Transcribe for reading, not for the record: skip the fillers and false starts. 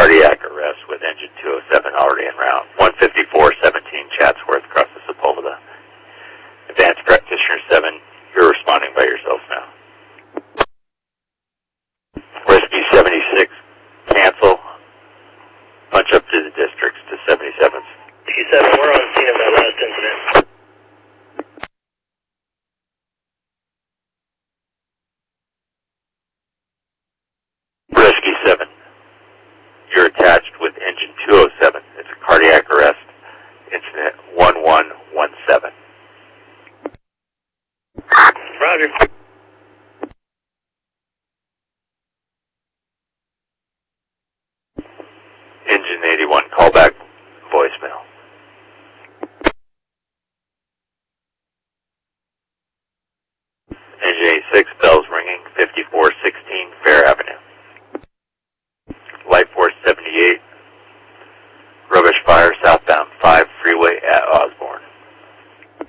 cardiac arrest with engine 207 already en route. 15417 Chatsworth across the Sepulveda. Advanced Practitioner 7, you're responding by yourself now. Whiskey 76, cancel. Punch up to the districts to 77th. T7, we're on scene of that last incident. Whiskey 7, you're attached with engine 207. It's a cardiac arrest. Incident 1117. Roger. Engine 81, call back